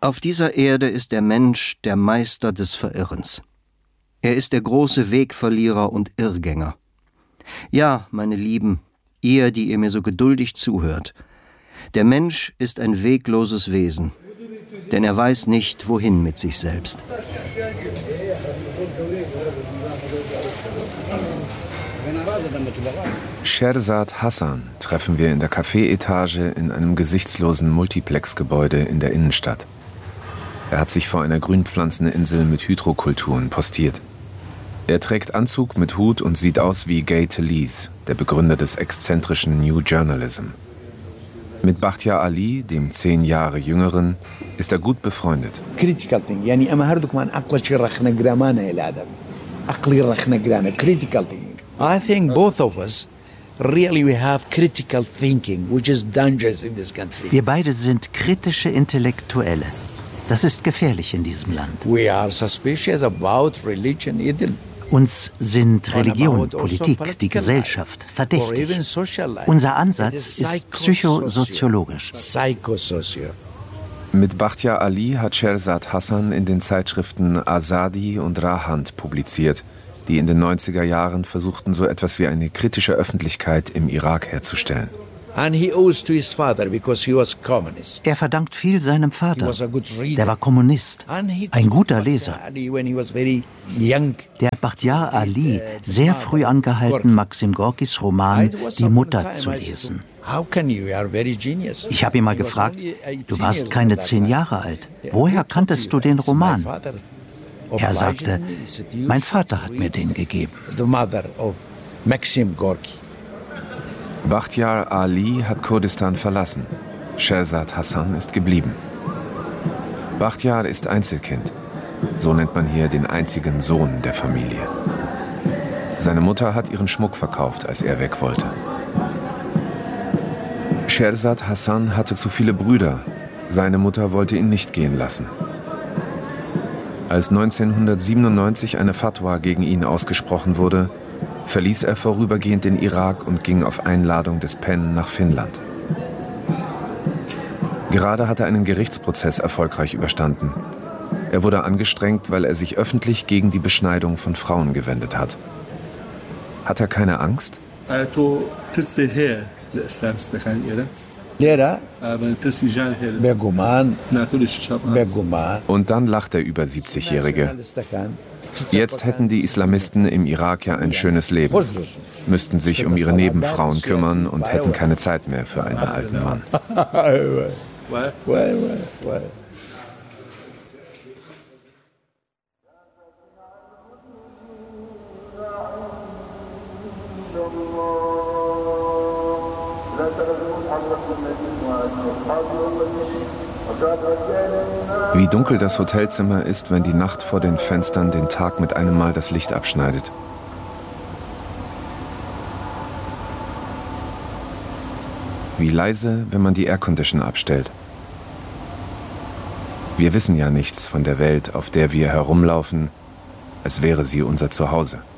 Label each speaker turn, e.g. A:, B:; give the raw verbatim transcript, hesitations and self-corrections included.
A: Auf dieser Erde ist der Mensch der Meister des Verirrens. Er ist der große Wegverlierer und Irrgänger. Ja, meine Lieben, ihr, die ihr mir so geduldig zuhört, der Mensch ist ein wegloses Wesen, denn er weiß nicht, wohin mit sich selbst.
B: Sherzad Hassan treffen wir in der Café-Etage in einem gesichtslosen Multiplex-Gebäude in der Innenstadt. Er hat sich vor einer Grünpflanzeninsel mit Hydrokulturen postiert. Er trägt Anzug mit Hut und sieht aus wie Gay Talese, der Begründer des exzentrischen New Journalism. Mit Bakhtiar Ali, dem zehn Jahre jüngeren, ist er gut befreundet.
C: Critical thing, yani ama har man aqwa shi rakhna gramana ila adam. Aqli rakhna grana critical thing. I think both of us really we have critical thinking, which is dangerous in this country.
D: Wir beide sind kritische Intellektuelle. Das ist gefährlich in diesem Land.
C: We are suspicious about religion, even.
D: Uns sind Religion, Politik, die Gesellschaft verdächtig. Unser Ansatz ist psychosoziologisch.
B: Mit Bakhtiar Ali hat Sherzad Hassan in den Zeitschriften Azadi und Rahand publiziert, die in den neunziger Jahren versuchten, so etwas wie eine kritische Öffentlichkeit im Irak herzustellen.
D: Er verdankt viel seinem Vater. Der war Kommunist, ein guter Leser. Der Bakhtiar Ali sehr früh angehalten, Maxim Gorkis Roman Die Mutter zu lesen. Ich habe ihn mal gefragt, du warst keine zehn Jahre alt. Woher kanntest du den Roman? Er sagte, mein Vater hat mir den gegeben.
B: Bakhtiar Ali hat Kurdistan verlassen. Sherzad Hassan ist geblieben. Bakhtiar ist Einzelkind. So nennt man hier den einzigen Sohn der Familie. Seine Mutter hat ihren Schmuck verkauft, als er weg wollte. Sherzad Hassan hatte zu viele Brüder. Seine Mutter wollte ihn nicht gehen lassen. Als neunzehnhundertsiebenundneunzig eine Fatwa gegen ihn ausgesprochen wurde, verließ er vorübergehend den Irak und ging auf Einladung des Penn nach Finnland. Gerade hat er einen Gerichtsprozess erfolgreich überstanden. Er wurde angestrengt, weil er sich öffentlich gegen die Beschneidung von Frauen gewendet hat. Hat er keine Angst? Und dann lacht der über siebzigjährige. Jetzt hätten die Islamisten im Irak ja ein schönes Leben, müssten sich um ihre Nebenfrauen kümmern und hätten keine Zeit mehr für einen alten Mann. Wie dunkel das Hotelzimmer ist, wenn die Nacht vor den Fenstern den Tag mit einem Mal das Licht abschneidet. Wie leise, wenn man die Aircondition abstellt. Wir wissen ja nichts von der Welt, auf der wir herumlaufen, als wäre sie unser Zuhause.